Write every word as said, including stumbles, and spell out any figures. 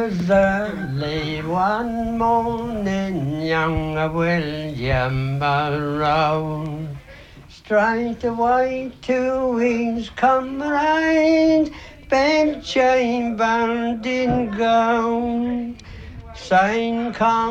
was early one morning, young William Monroe. Straight away to his comrade, bedchamber did go, saying, "Come